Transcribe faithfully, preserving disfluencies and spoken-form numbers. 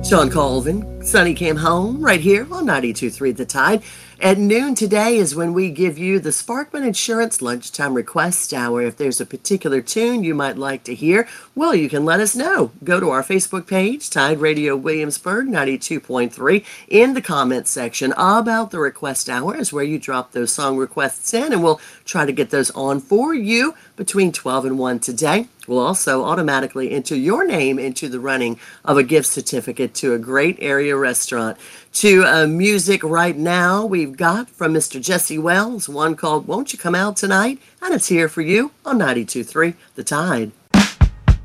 Sean Colvin, Sonny came home right here on ninety-two point three The Tide. At noon today is when we give you the Sparkman Insurance Lunchtime Request Hour. If there's a particular tune you might like to hear, well, you can let us know. Go to our Facebook page, Tide Radio Williamsburg ninety-two point three. In the comments section about the request hour is where you drop those song requests in, and we'll try to get those on for you between twelve and one today. We'll also automatically enter your name into the running of a gift certificate to a great area restaurant. To uh, music right now, we've got from Mister Jesse Wells, one called Won't You Come Out Tonight? And it's here for you on ninety-two point three The Tide.